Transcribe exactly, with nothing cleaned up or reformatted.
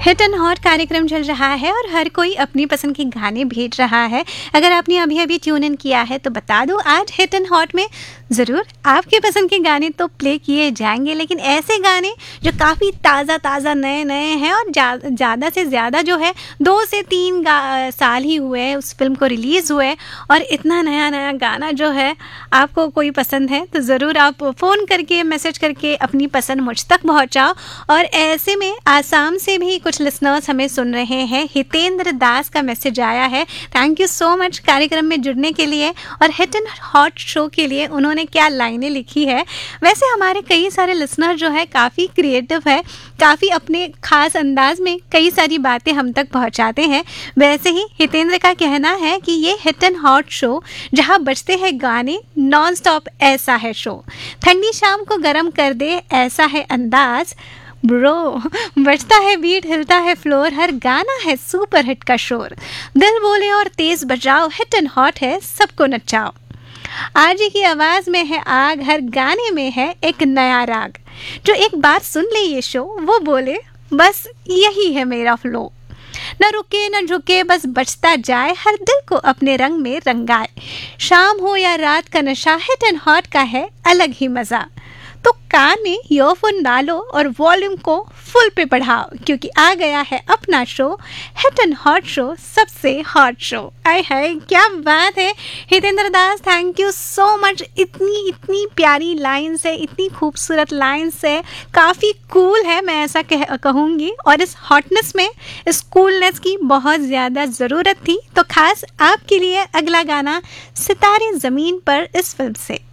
Hit and hot कार्यक्रम चल रहा है और हर कोई अपनी पसंद के गाने भेज रहा है। अगर आपने अभी अभी ट्यून इन किया है तो बता दो, आज हिट एंड हॉट में ज़रूर आपके पसंद के गाने तो प्ले किए जाएंगे, लेकिन ऐसे गाने जो काफ़ी ताज़ा ताज़ा नए नए हैं और ज़्यादा से ज़्यादा जो है दो से तीन साल ही हुए हैं उस फिल्म को रिलीज़ हुए, और इतना नया नया गाना जो है आपको कोई पसंद है तो ज़रूर आप फ़ोन करके मैसेज करके अपनी पसंद मुझ तक पहुँचाओ। और ऐसे में आसाम से भी कुछ लिसनर्स हमें सुन रहे हैं। हितेंद्र दास का मैसेज आया है, थैंक यू सो मच कार्यक्रम में जुड़ने के लिए और हिट एंड हॉट शो के लिए। उन्होंने क्या लाइनें लिखी है। वैसे हमारे कई सारे लिसनर जो है काफ़ी क्रिएटिव है, काफ़ी अपने ख़ास अंदाज में कई सारी बातें हम तक पहुंचाते हैं। वैसे ही हितेंद्र का कहना है कि ये हिट एंड हॉट शो जहां बजते हैं गाने नॉन स्टॉप, ऐसा है शो। ठंडी शाम को गर्म कर दे, ऐसा है अंदाज ब्रो। बजता है बीट, हिलता है फ्लोर, हर गाना है सुपर हिट का शोर। दिल बोले और तेज बजाओ, हिट एंड हॉट है, सबको नचाओ। आरजे की आवाज़ में है आग, हर गाने में है एक नया राग। जो एक बार सुन ले ये शो वो बोले बस यही है मेरा फ्लो। न रुके न झुके बस बजता जाए, हर दिल को अपने रंग में रंगाए। शाम हो या रात का नशा, हिट एंड हॉट का है अलग ही मज़ा। तो कान में ईयरफोन डालो और वॉल्यूम को फुल पे बढ़ाओ, क्योंकि आ गया है अपना show hit and hot show, सबसे हॉट शो। आय हाय क्या बात है हितेंद्र दास, थैंक यू सो मच। इतनी इतनी प्यारी लाइन्स है, इतनी खूबसूरत लाइन्स है, काफ़ी कूल है, मैं ऐसा कह कहूँगी। और इस हॉटनेस में इस कूलनेस की बहुत ज़्यादा ज़रूरत थी। तो खास आपके लिए अगला गाना सितारे ज़मीन पर इस फिल्म से।